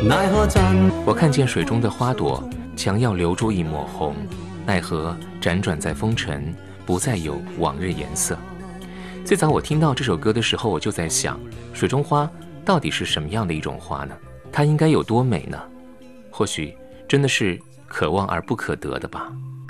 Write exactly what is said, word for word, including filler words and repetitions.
奈何斩。 我看见水中的花朵，将要留住一抹红，奈何辗转在风尘，不再有往日颜色。最早我听到这首歌的时候，我就在想，水中花到底是什么样的一种花呢？它应该有多美呢？或许真的是可望而不可得的吧。